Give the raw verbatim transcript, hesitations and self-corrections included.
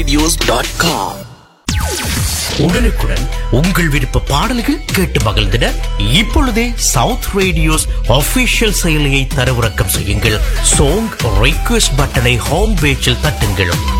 radios dot com. உடனுக்குடன் உங்கள் விருப்ப பாடல்கள் கேட்டு மகிழ்ந்திட இப்பொழுதே சவுத் ரேடியோஸ் ஆபீஷியல் செயலியை தரவிறக்கம் செய்யுங்கள். சாங் ரிக்வெஸ்ட் பட்டனை ஹோம் பேஜில் தட்டுங்கள்.